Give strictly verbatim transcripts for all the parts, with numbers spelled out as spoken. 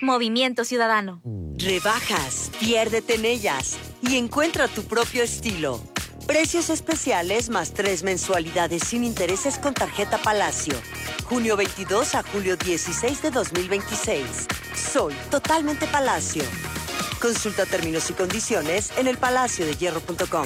Movimiento Ciudadano. Rebajas, piérdete en ellas y encuentra tu propio estilo. Precios especiales más tres mensualidades sin intereses con tarjeta Palacio. junio veintidós a julio dieciséis de dos mil veintiséis. Soy totalmente Palacio. Consulta términos y condiciones en el palacio de hierro punto com.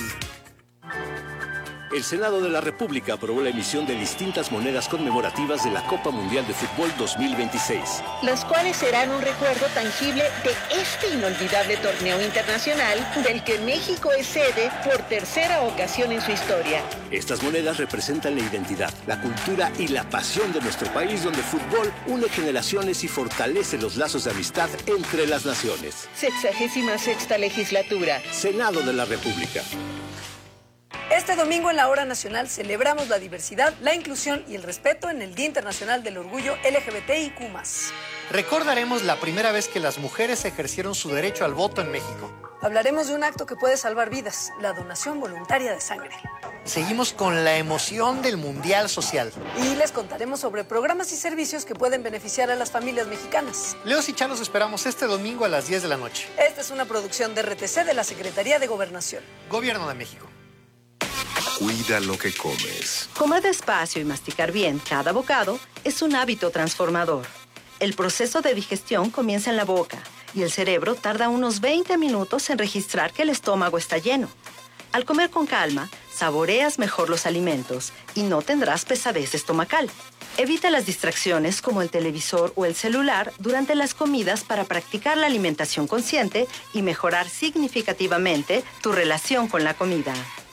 El Senado de la República aprobó la emisión de distintas monedas conmemorativas de la Copa Mundial de Fútbol dos mil veintiséis. Las cuales serán un recuerdo tangible de este inolvidable torneo internacional del que México es sede por tercera ocasión en su historia. Estas monedas representan la identidad, la cultura y la pasión de nuestro país, donde el fútbol une generaciones y fortalece los lazos de amistad entre las naciones. Sexagésima sexta legislatura. Senado de la República. Este domingo en la Hora Nacional celebramos la diversidad, la inclusión y el respeto en el Día Internacional del Orgullo L G B T I Q más. Recordaremos la primera vez que las mujeres ejercieron su derecho al voto en México. Hablaremos de un acto que puede salvar vidas, la donación voluntaria de sangre. Seguimos con la emoción del Mundial Social. Y les contaremos sobre programas y servicios que pueden beneficiar a las familias mexicanas. Leos y Chan los esperamos este domingo a las diez de la noche. Esta es una producción de R T C de la Secretaría de Gobernación. Gobierno de México. Cuida lo que comes. Comer despacio y masticar bien cada bocado es un hábito transformador. El proceso de digestión comienza en la boca y el cerebro tarda unos veinte minutos en registrar que el estómago está lleno. Al comer con calma, saboreas mejor los alimentos y no tendrás pesadez estomacal. Evita las distracciones como el televisor o el celular durante las comidas para practicar la alimentación consciente y mejorar significativamente tu relación con la comida.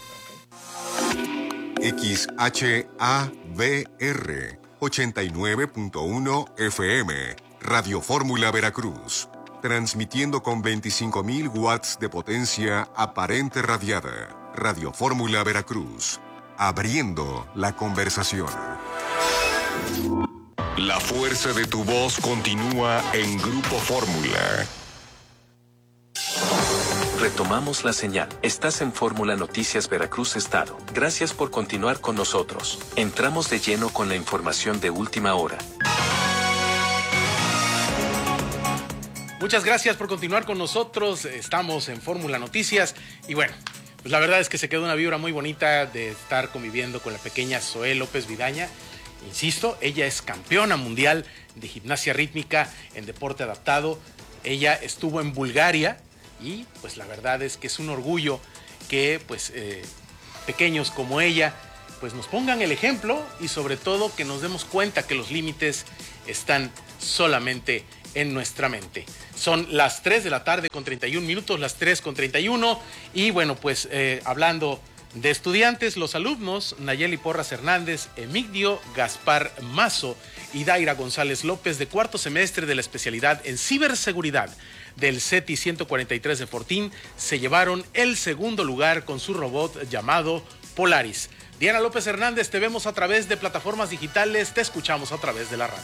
X H A V R ochenta y nueve punto uno F M, Radio Fórmula Veracruz, transmitiendo con veinticinco mil watts de potencia aparente radiada. Radio Fórmula Veracruz, abriendo la conversación. La fuerza de tu voz continúa en Grupo Fórmula. Retomamos la señal. Estás en Fórmula Noticias Veracruz Estado. Gracias por continuar con nosotros. Entramos de lleno con la información de última hora. Muchas gracias por continuar con nosotros. Estamos en Fórmula Noticias y bueno, pues la verdad es que se quedó una vibra muy bonita de estar conviviendo con la pequeña Zoé López Vidaña. Insisto, ella es campeona mundial de gimnasia rítmica en deporte adaptado. Ella estuvo en Bulgaria. Y pues la verdad es que es un orgullo que pues eh, pequeños como ella pues nos pongan el ejemplo y sobre todo que nos demos cuenta que los límites están solamente en nuestra mente. Son las tres de la tarde con treinta y un minutos, las tres con treinta y uno y bueno pues eh, hablando de estudiantes, los alumnos Nayeli Porras Hernández, Emigdio Gaspar Mazo y Daira González López de cuarto semestre de la especialidad en ciberseguridad del CETI ciento cuarenta y tres de Fortín se llevaron el segundo lugar con su robot llamado Polaris. Diana López Hernández, te vemos a través de plataformas digitales, te escuchamos a través de la radio.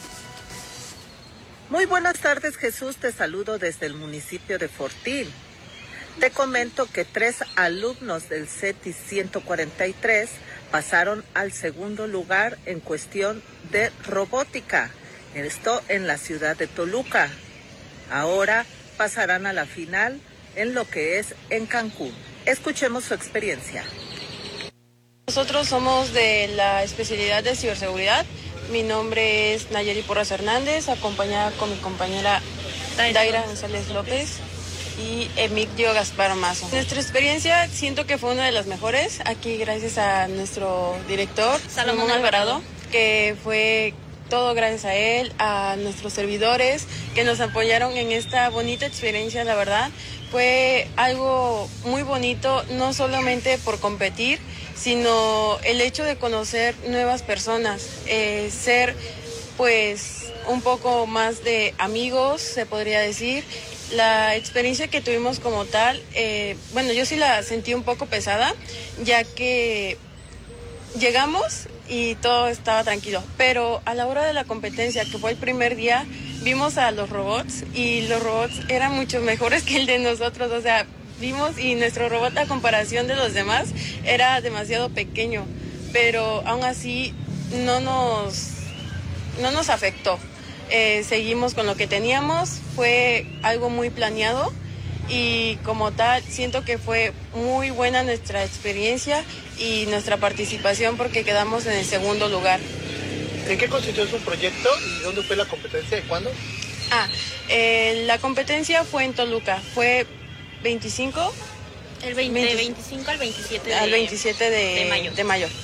Muy buenas tardes, Jesús, te saludo desde el municipio de Fortín. Te comento que tres alumnos del CETI ciento cuarenta y tres pasaron al segundo lugar en cuestión de robótica, esto en la ciudad de Toluca. Ahora pasarán a la final en lo que es en Cancún. Escuchemos su experiencia. Nosotros somos de la especialidad de ciberseguridad. Mi nombre es Nayeli Porras Hernández, acompañada con mi compañera Daira González López y Emigdio Gaspar Mazo. Nuestra experiencia siento que fue una de las mejores. Aquí gracias a nuestro director, Salomón Alvarado, que fue... todo gracias a él, a nuestros servidores que nos apoyaron en esta bonita experiencia, la verdad. Fue algo muy bonito, no solamente por competir, sino el hecho de conocer nuevas personas, eh, ser pues un poco más de amigos, se podría decir. La experiencia que tuvimos como tal, eh, bueno, yo sí la sentí un poco pesada, ya que llegamos y todo estaba tranquilo, pero a la hora de la competencia, que fue el primer día, vimos a los robots y los robots eran mucho mejores que el de nosotros, o sea, vimos y nuestro robot a comparación de los demás era demasiado pequeño, pero aún así no nos, no nos afectó. eh, seguimos con lo que teníamos, fue algo muy planeado y como tal siento que fue muy buena nuestra experiencia y nuestra participación porque quedamos en el segundo lugar. ¿En qué consistió su proyecto y dónde fue la competencia y cuándo? Ah, eh, la competencia fue en Toluca, fue veinticinco... El veinte, de veinticinco al veintisiete de, al veintisiete de, de mayo. de mayo.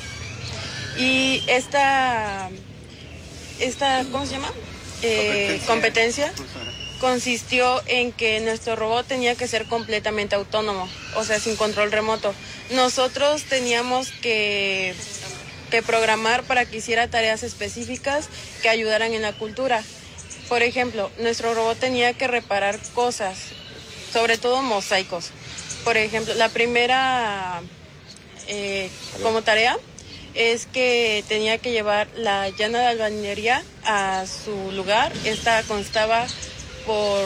Y esta, esta, ¿cómo se llama? Eh, competencia. competencia consistió en que nuestro robot tenía que ser completamente autónomo, o sea, sin control remoto. Nosotros teníamos que, que programar para que hiciera tareas específicas que ayudaran en la cultura. Por ejemplo, nuestro robot tenía que reparar cosas, sobre todo mosaicos. Por ejemplo, la primera eh, como tarea es que tenía que llevar la llana de albañilería a su lugar. Esta constaba por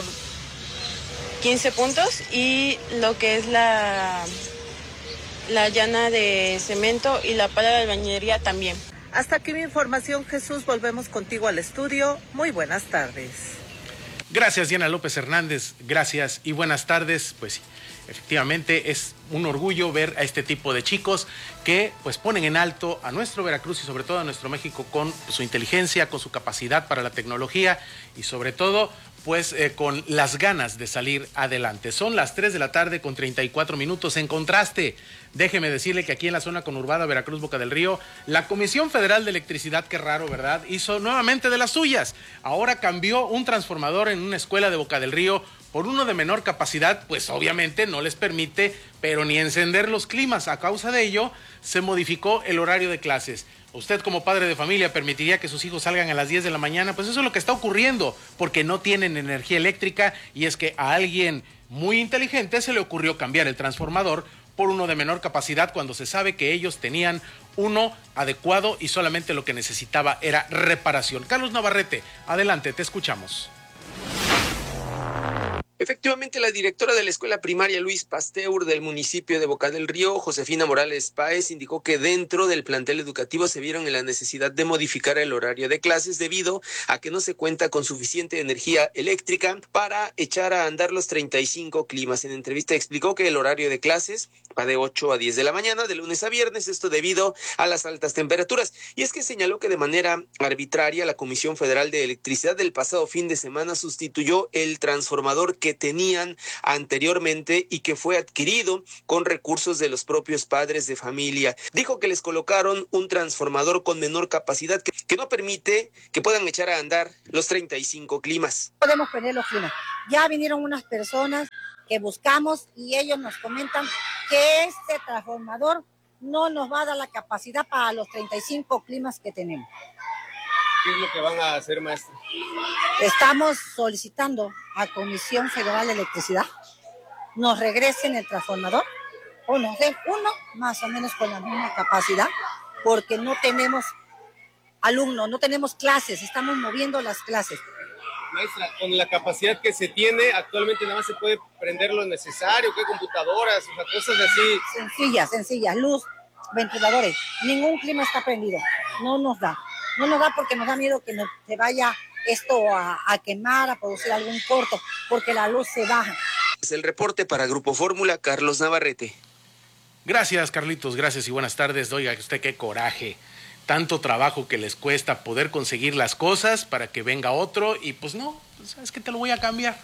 quince puntos y lo que es la, la llana de cemento y la pala de albañilería también. Hasta aquí mi información, Jesús. Volvemos contigo al estudio. Muy buenas tardes. Gracias, Diana López Hernández. Gracias y buenas tardes. Pues sí, efectivamente es un orgullo ver a este tipo de chicos que pues ponen en alto a nuestro Veracruz y sobre todo a nuestro México con su inteligencia, con su capacidad para la tecnología y sobre todo pues eh, con las ganas de salir adelante. Son las tres de la tarde con treinta y cuatro minutos. En contraste, déjeme decirle que aquí en la zona conurbada Veracruz, Boca del Río, la Comisión Federal de Electricidad, qué raro, ¿verdad?, hizo nuevamente de las suyas. Ahora cambió un transformador en una escuela de Boca del Río por uno de menor capacidad, pues obviamente no les permite, pero ni encender los climas. A causa de ello, se modificó el horario de clases. ¿Usted como padre de familia permitiría que sus hijos salgan a las diez de la mañana? Pues eso es lo que está ocurriendo, porque no tienen energía eléctrica y es que a alguien muy inteligente se le ocurrió cambiar el transformador por uno de menor capacidad cuando se sabe que ellos tenían uno adecuado y solamente lo que necesitaba era reparación. Carlos Navarrete, adelante, te escuchamos. Efectivamente, la directora de la escuela primaria Luis Pasteur del municipio de Boca del Río, Josefina Morales Páez, indicó que dentro del plantel educativo se vieron en la necesidad de modificar el horario de clases debido a que no se cuenta con suficiente energía eléctrica para echar a andar los treinta y cinco climas. En entrevista explicó que el horario de clases va de ocho a diez de la mañana, de lunes a viernes, esto debido a las altas temperaturas. Y es que señaló que de manera arbitraria la Comisión Federal de Electricidad del pasado fin de semana sustituyó el transformador que tenían anteriormente y que fue adquirido con recursos de los propios padres de familia. Dijo que les colocaron un transformador con menor capacidad que, que no permite que puedan echar a andar los treinta y cinco climas. Podemos prender los climas. Ya vinieron unas personas que buscamos y ellos nos comentan que este transformador no nos va a dar la capacidad para los treinta y cinco climas que tenemos. ¿Qué es lo que van a hacer, maestra? Estamos solicitando a Comisión Federal de Electricidad nos regresen el transformador o nos den uno más o menos con la misma capacidad, porque no tenemos alumnos, no tenemos clases, estamos moviendo las clases. Maestra, con la capacidad que se tiene, actualmente nada más se puede prender lo necesario, ¿qué? Computadoras, o sea, cosas así. Sencillas, sencillas, luz, ventiladores, ningún clima está prendido, no nos da. No nos da porque nos da miedo que nos, se vaya esto a, a quemar, a producir algún corto, porque la luz se baja. Es el reporte para Grupo Fórmula, Carlos Navarrete. Gracias, Carlitos, gracias y buenas tardes. Oiga, usted qué coraje. Tanto trabajo que les cuesta poder conseguir las cosas para que venga otro y pues no, ¿sabes qué? Te lo voy a cambiar.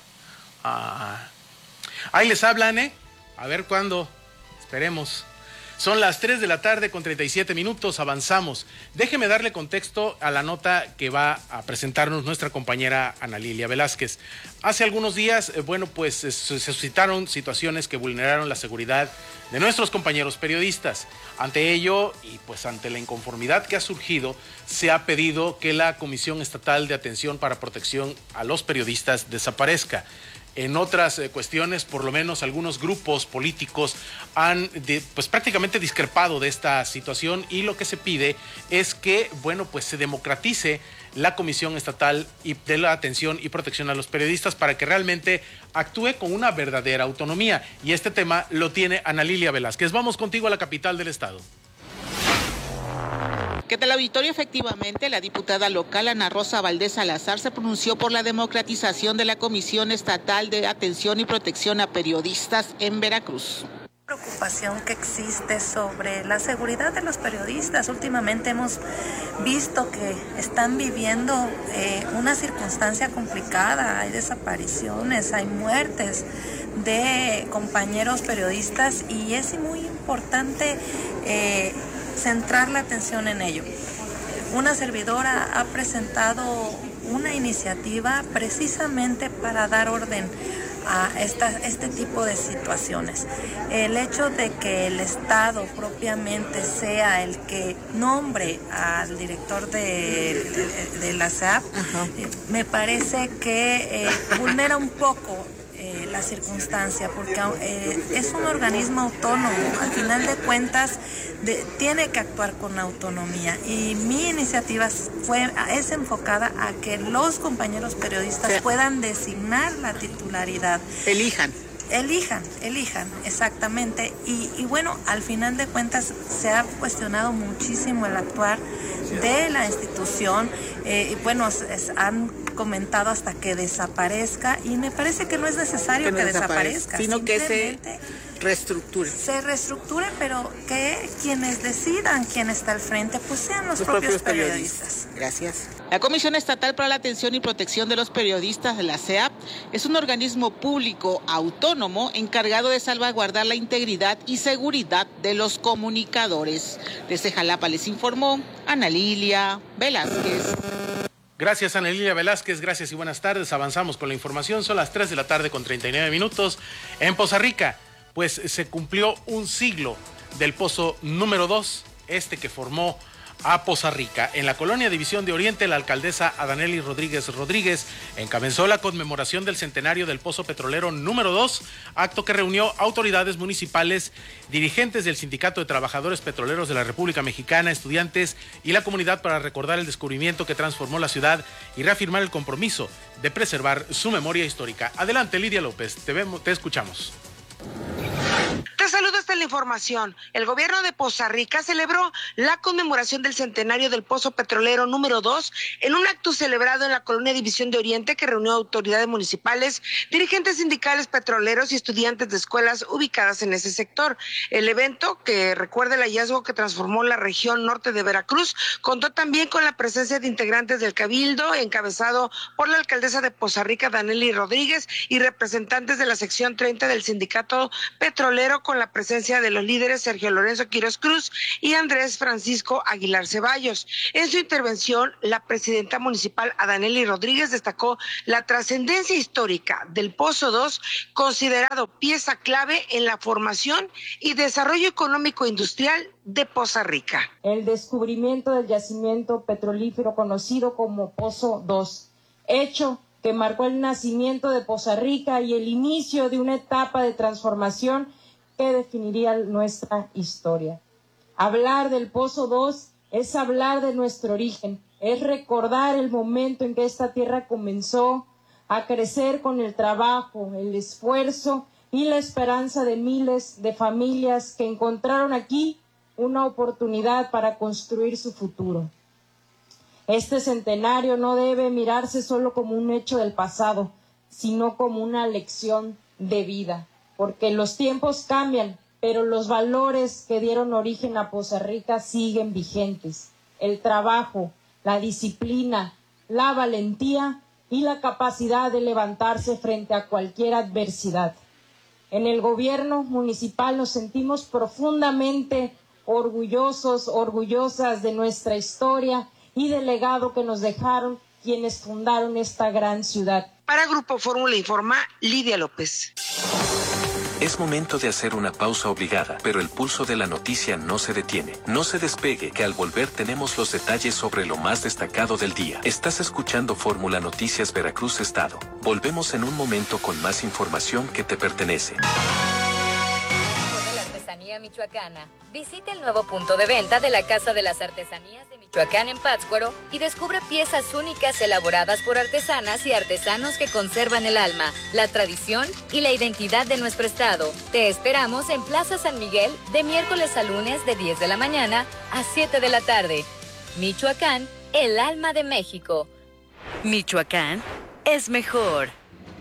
Ah. Ahí les hablan, ¿eh? A ver cuándo. Esperemos. Son las tres de la tarde con treinta y siete minutos, avanzamos. Déjeme darle contexto a la nota que va a presentarnos nuestra compañera Ana Lilia Velázquez. Hace algunos días, eh, bueno, pues eh, se suscitaron situaciones que vulneraron la seguridad de nuestros compañeros periodistas. Ante ello, y pues ante la inconformidad que ha surgido, se ha pedido que la Comisión Estatal de Atención para Protección a los Periodistas desaparezca. En otras eh, cuestiones, por lo menos algunos grupos políticos han de, pues prácticamente discrepado de esta situación y lo que se pide es que, bueno, pues se democratice la Comisión Estatal y de la Atención y Protección a los Periodistas para que realmente actúe con una verdadera autonomía. Y este tema lo tiene Ana Lilia Velázquez. Vamos contigo a la capital del estado. ¿Qué tal, auditorio? Efectivamente, la diputada local Ana Rosa Valdés Salazar se pronunció por la democratización de la Comisión Estatal de Atención y Protección a Periodistas en Veracruz. Preocupación que existe sobre la seguridad de los periodistas. Últimamente hemos visto que están viviendo eh, una circunstancia complicada, hay desapariciones, hay muertes de compañeros periodistas y es muy importante eh, centrar la atención en ello. Una servidora ha presentado una iniciativa precisamente para dar orden a esta, este tipo de situaciones. El hecho de que el Estado propiamente sea el que nombre al director de, de, de la C E A P, eh, me parece que eh, vulnera un poco eh, la circunstancia, porque eh, es un organismo autónomo, al final de cuentas de, tiene que actuar con autonomía, y mi iniciativa fue, es enfocada a que los compañeros periodistas sí. puedan designar la titularidad. Elijan. Elijan, elijan, exactamente. Y, y bueno, al final de cuentas se ha cuestionado muchísimo el actuar de la institución. Eh, y bueno, es, han comentado hasta que desaparezca, y me parece que no es necesario que, no que desaparezca, sino que se reestructure. Se reestructure, pero que quienes decidan quién está al frente, pues sean los, los propios, propios periodistas. periodistas. Gracias. La Comisión Estatal para la Atención y Protección de los Periodistas, la C E A P, es un organismo público autónomo encargado de salvaguardar la integridad y seguridad de los comunicadores. Desde Jalapa les informó Ana Lilia Velázquez. Gracias, Ana Lilia Velázquez, gracias y buenas tardes. Avanzamos con la información, son las tres de la tarde con treinta y nueve minutos. En Poza Rica, pues se cumplió un siglo del pozo número dos, este que formó a Poza Rica. En la colonia División de Oriente, la alcaldesa Adanely Rodríguez Rodríguez encabezó la conmemoración del centenario del pozo petrolero número dos, acto que reunió autoridades municipales, dirigentes del Sindicato de Trabajadores Petroleros de la República Mexicana, estudiantes y la comunidad para recordar el descubrimiento que transformó la ciudad y reafirmar el compromiso de preservar su memoria histórica. Adelante, Lidia López, te vemos, te escuchamos. Te saludo, esta es la información. El gobierno de Poza Rica celebró la conmemoración del centenario del pozo petrolero número dos en un acto celebrado en la colonia División de Oriente que reunió autoridades municipales, dirigentes sindicales petroleros y estudiantes de escuelas ubicadas en ese sector. El evento, que recuerda el hallazgo que transformó la región norte de Veracruz, contó también con la presencia de integrantes del Cabildo, encabezado por la alcaldesa de Poza Rica, Adanely Rodríguez, y representantes de la sección treinta del sindicato petrolero, con la presencia de los líderes Sergio Lorenzo Quirós Cruz y Andrés Francisco Aguilar Ceballos. En su intervención, la presidenta municipal Adanely Rodríguez destacó la trascendencia histórica del Pozo dos, considerado pieza clave en la formación y desarrollo económico industrial de Poza Rica. El descubrimiento del yacimiento petrolífero conocido como Pozo dos, hecho que marcó el nacimiento de Poza Rica y el inicio de una etapa de transformación que definiría nuestra historia. Hablar del Pozo dos es hablar de nuestro origen, es recordar el momento en que esta tierra comenzó a crecer con el trabajo, el esfuerzo y la esperanza de miles de familias que encontraron aquí una oportunidad para construir su futuro. Este centenario no debe mirarse solo como un hecho del pasado, sino como una lección de vida, porque los tiempos cambian, pero los valores que dieron origen a Poza Rica siguen vigentes. El trabajo, la disciplina, la valentía y la capacidad de levantarse frente a cualquier adversidad. En el gobierno municipal nos sentimos profundamente orgullosos, orgullosas de nuestra historia y del legado que nos dejaron quienes fundaron esta gran ciudad. Para Grupo Fórmula informa Lidia López. Es momento de hacer una pausa obligada, pero el pulso de la noticia no se detiene. No se despegue, que al volver tenemos los detalles sobre lo más destacado del día. Estás escuchando Fórmula Noticias Veracruz Estado. Volvemos en un momento con más información que te pertenece. Artesanía Michoacana. Visita el nuevo punto de venta de la Casa de las Artesanías de Michoacán en Pátzcuaro y descubre piezas únicas elaboradas por artesanas y artesanos que conservan el alma, la tradición y la identidad de nuestro estado. Te esperamos en Plaza San Miguel de miércoles a lunes de diez de la mañana a siete de la tarde. Michoacán, el alma de México. Michoacán es mejor.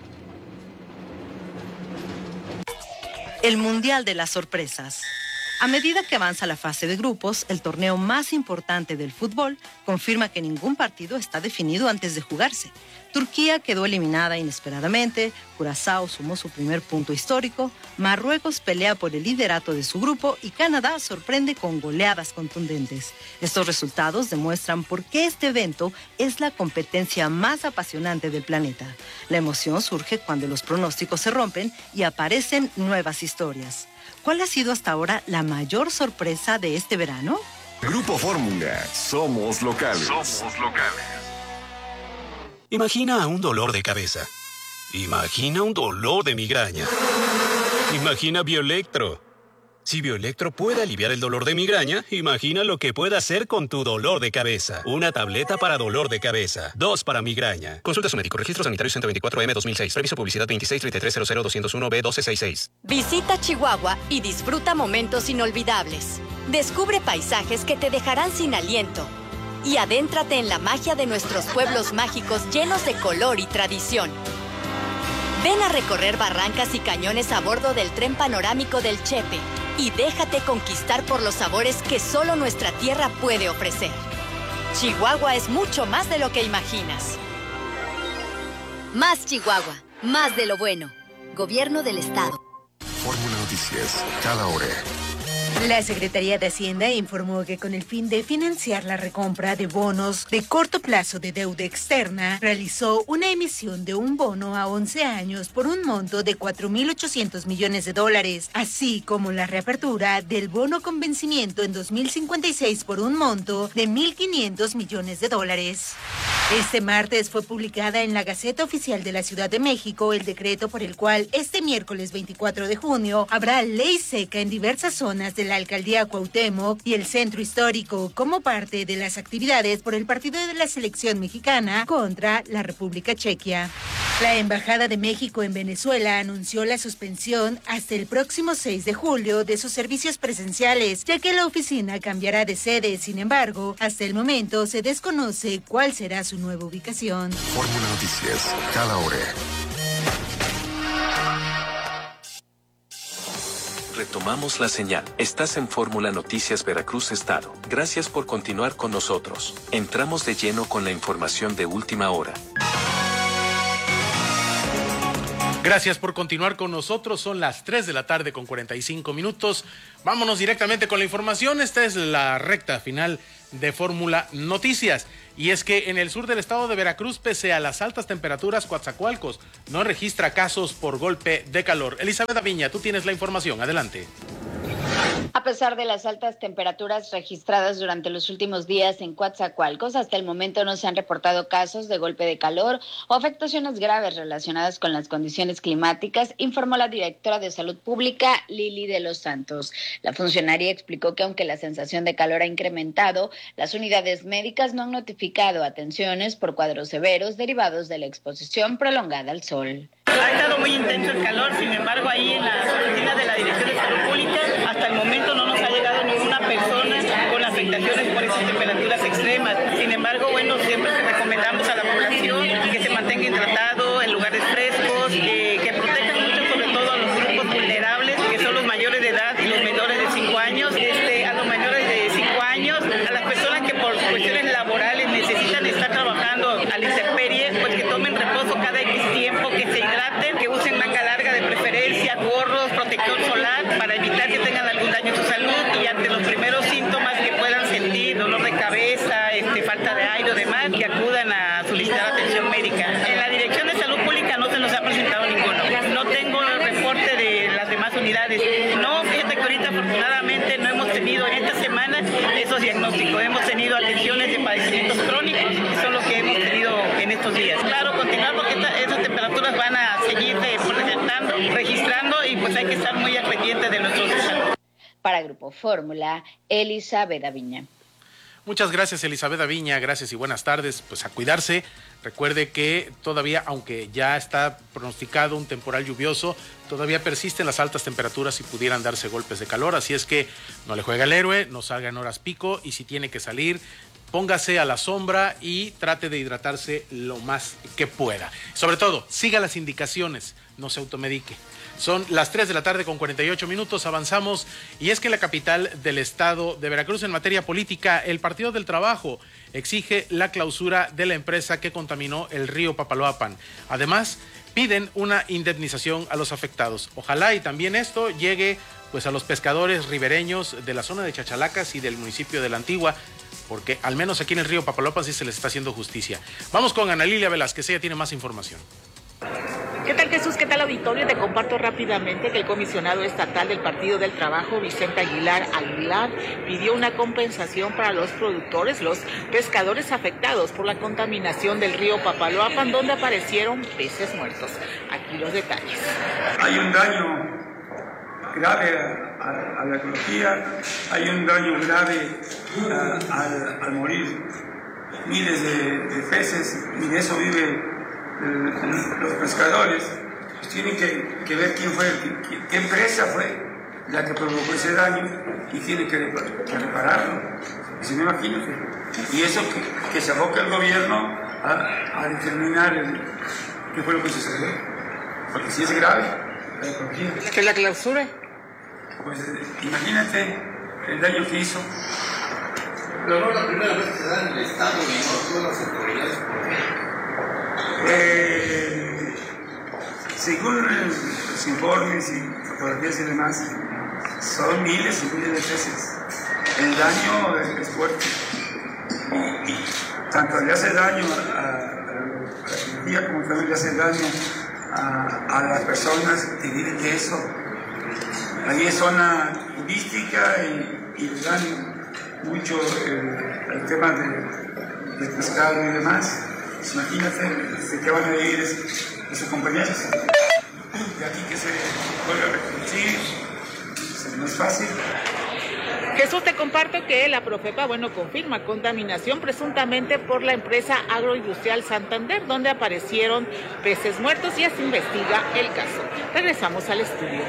El Mundial de las Sorpresas. A medida que avanza la fase de grupos, el torneo más importante del fútbol confirma que ningún partido está definido antes de jugarse. Turquía quedó eliminada inesperadamente, Curazao sumó su primer punto histórico, Marruecos pelea por el liderato de su grupo y Canadá sorprende con goleadas contundentes. Estos resultados demuestran por qué este evento es la competencia más apasionante del planeta. La emoción surge cuando los pronósticos se rompen y aparecen nuevas historias. ¿Cuál ha sido hasta ahora la mayor sorpresa de este verano? Grupo Fórmula, somos locales. Somos locales. Imagina un dolor de cabeza. Imagina un dolor de migraña. Imagina Bioelectro. Si Bioelectro puede aliviar el dolor de migraña, imagina lo que puede hacer con tu dolor de cabeza. Una tableta para dolor de cabeza. Dos para migraña. Consulta a su médico. Registro Sanitario ciento veinticuatro M dos mil seis. Previso publicidad veintiséis treinta y tres cero cero dos cero uno B doce sesenta y seis. Visita Chihuahua y disfruta momentos inolvidables. Descubre paisajes que te dejarán sin aliento. Y adéntrate en la magia de nuestros pueblos mágicos llenos de color y tradición. Ven a recorrer barrancas y cañones a bordo del tren panorámico del Chepe y déjate conquistar por los sabores que solo nuestra tierra puede ofrecer. Chihuahua es mucho más de lo que imaginas. Más Chihuahua, más de lo bueno. Gobierno del Estado. Fórmula Noticias, cada hora. La Secretaría de Hacienda informó que con el fin de financiar la recompra de bonos de corto plazo de deuda externa, realizó una emisión de un bono a once años por un monto de cuatro mil ochocientos millones de dólares, así como la reapertura del bono con vencimiento en dos mil cincuenta y seis por un monto de mil quinientos millones de dólares. Este martes fue publicada en la Gaceta Oficial de la Ciudad de México el decreto por el cual este miércoles veinticuatro de junio habrá ley seca en diversas zonas de la Alcaldía Cuauhtémoc y el Centro Histórico como parte de las actividades por el partido de la selección mexicana contra la República Chequia. La Embajada de México en Venezuela anunció la suspensión hasta el próximo seis de julio de sus servicios presenciales, ya que la oficina cambiará de sede. Sin embargo, hasta el momento se desconoce cuál será su nueva ubicación. Fórmula Noticias, cada hora. Retomamos la señal. Estás en Fórmula Noticias Veracruz Estado. Gracias por continuar con nosotros. Entramos de lleno con la información de última hora. Gracias por continuar con nosotros. Son las tres de la tarde con cuarenta y cinco minutos. Vámonos directamente con la información. Esta es la recta final de Fórmula Noticias. Y es que en el sur del estado de Veracruz, pese a las altas temperaturas, Coatzacoalcos no registra casos por golpe de calor. Elizabeth Aviña, tú tienes la información. Adelante. A pesar de las altas temperaturas registradas durante los últimos días en Coatzacoalcos, hasta el momento no se han reportado casos de golpe de calor o afectaciones graves relacionadas con las condiciones climáticas, informó la directora de Salud Pública, Lili de los Santos. La funcionaria explicó que aunque la sensación de calor ha incrementado, las unidades médicas no han notificado atenciones por cuadros severos derivados de la exposición prolongada al sol. Ha estado muy intenso el calor, sin embargo, ahí en las oficinas de la Dirección de Salud Pública, hasta el momento no nos ha llegado ninguna persona con afectaciones por esas temperaturas extremas. Sin embargo, bueno, siempre recomendamos a la población que se mantenga hidratado en lugares frescos, eh, que protejan mucho sobre todo a los grupos vulnerables, que son los mayores de edad y los menores de cinco años, este, a los menores de cinco años, a las personas que por cuestiones laborales necesitan estar trabajando a la intemperie, pues que tomen reposo cada X tiempo, que se hidraten, que usen manga larga de preferencia, gorros, protector solar, para evitar que tengan algún daño en su salud y ante los primeros síntomas que puedan sentir, dolor de cabeza, este, falta de aire o demás, que acudan a solicitar atención médica. En la Dirección de Salud Pública no se nos ha presentado ninguno. No tengo el reporte de las demás unidades. No, fíjate que ahorita afortunadamente no hemos tenido en esta semana esos diagnósticos. Hemos tenido atenciones de padecimientos crónicos, que son los que hemos tenido en estos días. Claro, continuar porque esta, esas temperaturas van a seguir presentando, registrando y pues hay que estar muy al pendiente de nuestros salud. Para Grupo Fórmula, Elizabeth Aviña. Muchas gracias, Elizabeth Aviña, gracias y buenas tardes. Pues a cuidarse. Recuerde que todavía, aunque ya está pronosticado un temporal lluvioso, todavía persisten las altas temperaturas y pudieran darse golpes de calor. Así es que no le juega al héroe, no salga en horas pico y si tiene que salir, póngase a la sombra y trate de hidratarse lo más que pueda. Sobre todo, siga las indicaciones, no se automedique. Son las tres de la tarde con cuarenta y ocho minutos, avanzamos, y es que en la capital del estado de Veracruz, en materia política, el Partido del Trabajo exige la clausura de la empresa que contaminó el río Papaloapan. Además, piden una indemnización a los afectados. Ojalá y también esto llegue pues a los pescadores ribereños de la zona de Chachalacas y del municipio de La Antigua, porque al menos aquí en el río Papaloapan sí se les está haciendo justicia. Vamos con Ana Lilia Velázquez, ella tiene más información. ¿Qué tal, Jesús? ¿Qué tal, auditorio? Te comparto rápidamente que el comisionado estatal del Partido del Trabajo, Vicente Aguilar Aguilar, pidió una compensación para los productores, los pescadores afectados por la contaminación del río Papaloapan, donde aparecieron peces muertos. Aquí los detalles. Hay un daño grave a, a, a la ecología, hay un daño grave a, a, al morir miles de, de peces, y de eso vive los pescadores. Pues tienen que, que ver quién fue, qué, qué empresa fue la que provocó ese daño y tiene que, que repararlo. Y si no, imagínate. Y eso que, que se aboca el gobierno a, a determinar el, qué fue lo que sucedió. Porque si es grave la ecología. ¿Que la clausura? Pues imagínate el daño que hizo. Pero no es la primera vez que se da en el Estado y no todas las autoridades. Eh, según los informes y fotografías y demás, son miles y miles de peces. El daño es, es fuerte. Y, y tanto le hace daño a, a, a la ecología como también le hace daño a, a las personas que viven de eso. Ahí es zona turística y, y le dan mucho el, el tema de, de pescado y demás. Pues imagínate de qué van a vivir esos compañeros. De aquí que se vuelve a reproducir, no es fácil. Jesús, te comparto que la Profepa, bueno, confirma contaminación presuntamente por la empresa agroindustrial Santander, donde aparecieron peces muertos, y ya se investiga el caso. Regresamos al estudio.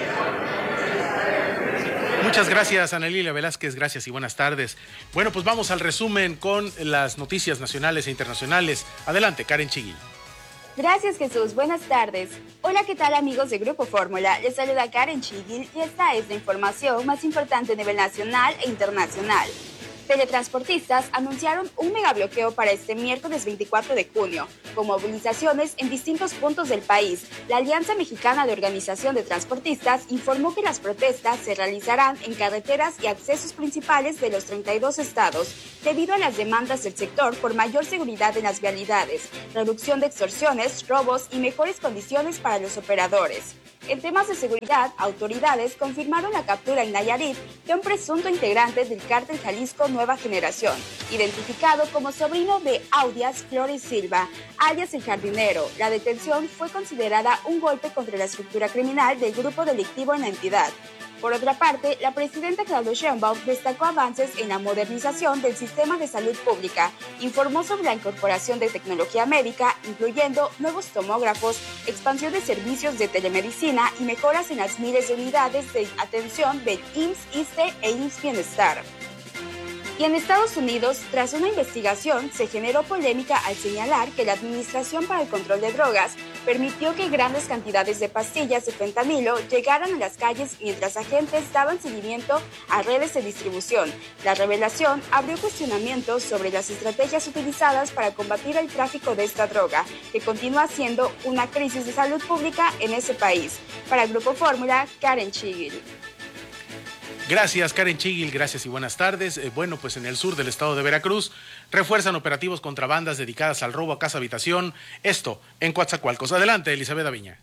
Muchas gracias, Ana Lilia Velázquez, gracias y buenas tardes. Bueno, pues vamos al resumen con las noticias nacionales e internacionales. Adelante, Karen Chiguil. Gracias, Jesús. Buenas tardes. Hola, ¿qué tal, amigos de Grupo Fórmula? Les saluda Karen Chiguil y esta es la información más importante a nivel nacional e internacional. Teletransportistas anunciaron un megabloqueo para este miércoles veinticuatro de junio, con movilizaciones en distintos puntos del país. La Alianza Mexicana de Organización de Transportistas informó que las protestas se realizarán en carreteras y accesos principales de los treinta y dos estados, debido a las demandas del sector por mayor seguridad en las vialidades, reducción de extorsiones, robos y mejores condiciones para los operadores. En temas de seguridad, autoridades confirmaron la captura en Nayarit de un presunto integrante del cártel Jalisco Nueva Generación, identificado como sobrino de Audias Flores Silva, alias El Jardinero. La detención fue considerada un golpe contra la estructura criminal del grupo delictivo en la entidad. Por otra parte, la presidenta Claudia Sheinbaum destacó avances en la modernización del sistema de salud pública. Informó sobre la incorporación de tecnología médica, incluyendo nuevos tomógrafos, expansión de servicios de telemedicina y mejoras en las miles de unidades de atención del I M S S, ISSSTE e I M S S Bienestar. Y en Estados Unidos, tras una investigación, se generó polémica al señalar que la Administración para el Control de Drogas permitió que grandes cantidades de pastillas de fentanilo llegaran a las calles mientras agentes daban seguimiento a redes de distribución. La revelación abrió cuestionamientos sobre las estrategias utilizadas para combatir el tráfico de esta droga, que continúa siendo una crisis de salud pública en ese país. Para Grupo Fórmula, Karen Chiguil. Gracias, Karen Chiguil, gracias y buenas tardes. Eh, bueno, pues en el sur del estado de Veracruz refuerzan operativos contra bandas dedicadas al robo a casa habitación, esto en Coatzacoalcos. Adelante, Elizabeth Aviña.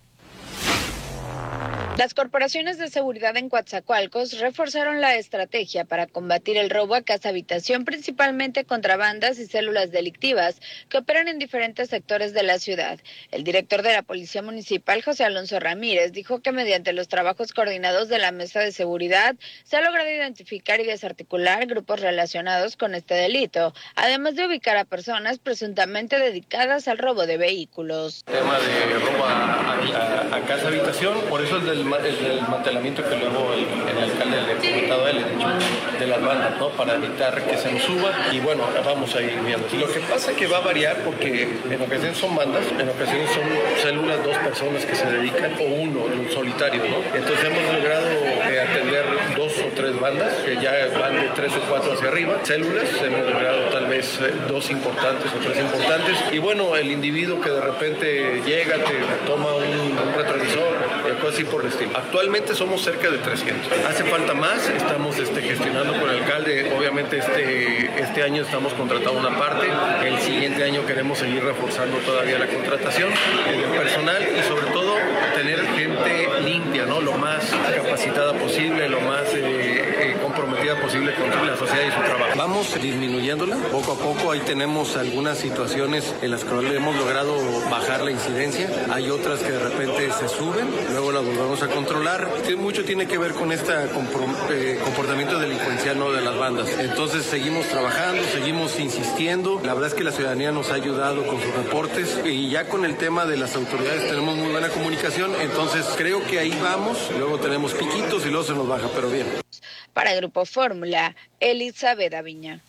Las corporaciones de seguridad en Coatzacoalcos reforzaron la estrategia para combatir el robo a casa habitación, principalmente contra bandas y células delictivas que operan en diferentes sectores de la ciudad. El director de la Policía Municipal, José Alonso Ramírez, dijo que mediante los trabajos coordinados de la Mesa de Seguridad se ha logrado identificar y desarticular grupos relacionados con este delito, además de ubicar a personas presuntamente dedicadas al robo de vehículos. Tema de robo a, a, a casa habitación, por eso el del el desmantelamiento que luego el, el alcalde le ha comentado a él, de, hecho, de las bandas, ¿no? Para evitar que se nos suba y bueno, vamos a ir viendo. Lo que pasa es que va a variar porque en ocasiones son bandas, en ocasiones son células, dos personas que se dedican o uno, un solitario, ¿no? Entonces hemos logrado eh, atender dos o tres bandas que ya van de tres o cuatro hacia arriba, células, hemos logrado tal vez eh, dos importantes o tres importantes y bueno, el individuo que de repente llega, te toma un, un retrovisor, eh, cosas así por el estilo. Actualmente somos cerca de trescientos. Hace falta más, estamos este, gestionando con el alcalde, obviamente este, este año estamos contratando una parte, el siguiente año queremos seguir reforzando todavía la contratación del personal y sobre todo tener gente limpia, ¿no? Lo más capacitada posible, lo más eh, eh, comprometida posible con la sociedad y su trabajo. Vamos disminuyéndola poco a poco, ahí tenemos algunas situaciones en las que hemos logrado bajar la incidencia, hay otras que de repente se suben, luego las volvemos a controlar, que mucho tiene que ver con este eh, comportamiento delincuencial, ¿no? De las bandas. Entonces seguimos trabajando, seguimos insistiendo, la verdad es que la ciudadanía nos ha ayudado con sus reportes y ya con el tema de las autoridades tenemos muy buena comunicación, entonces creo que ahí vamos, luego tenemos piquitos y luego se nos baja, pero bien. Para Grupo Fórmula, Elizabeth Aviña.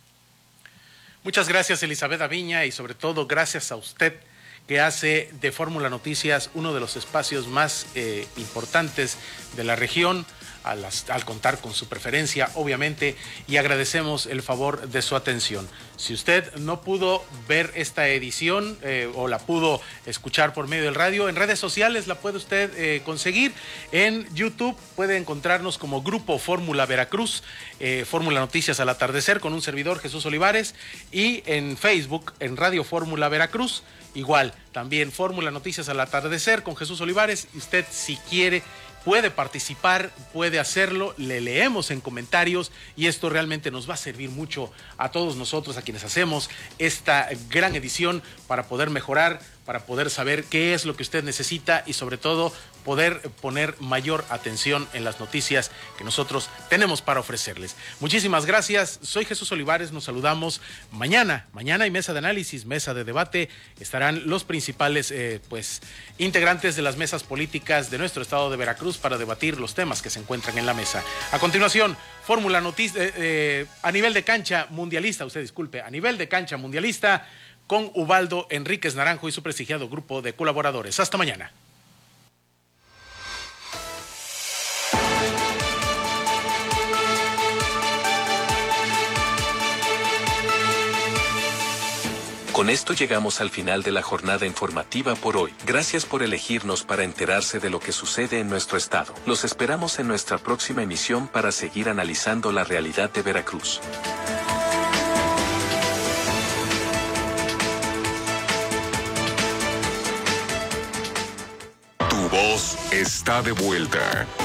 Muchas gracias, Elizabeth Aviña, y sobre todo gracias a usted que hace de Fórmula Noticias uno de los espacios más eh, importantes de la región, al, al contar con su preferencia, obviamente, y agradecemos el favor de su atención. Si usted no pudo ver esta edición eh, o la pudo escuchar por medio del radio, en redes sociales la puede usted eh, conseguir. En YouTube puede encontrarnos como Grupo Fórmula Veracruz, eh, Fórmula Noticias al atardecer con un servidor, Jesús Olivares, y en Facebook, en Radio Fórmula Veracruz, igual, también Fórmula Noticias al atardecer con Jesús Olivares. Y usted, si quiere, puede participar, puede hacerlo, le leemos en comentarios y esto realmente nos va a servir mucho a todos nosotros, a quienes hacemos esta gran edición, para poder mejorar, para poder saber qué es lo que usted necesita y sobre todo poder poner mayor atención en las noticias que nosotros tenemos para ofrecerles. Muchísimas gracias, soy Jesús Olivares, nos saludamos mañana. Mañana hay mesa de análisis, mesa de debate, estarán los principales eh, pues integrantes de las mesas políticas de nuestro estado de Veracruz para debatir los temas que se encuentran en la mesa. A continuación, Fórmula Noticias eh, eh, a nivel de cancha mundialista, usted disculpe, a nivel de cancha mundialista con Ubaldo Enríquez Naranjo y su prestigiado grupo de colaboradores. Hasta mañana. Con esto llegamos al final de la jornada informativa por hoy. Gracias por elegirnos para enterarse de lo que sucede en nuestro estado. Los esperamos en nuestra próxima emisión para seguir analizando la realidad de Veracruz. Tu voz está de vuelta.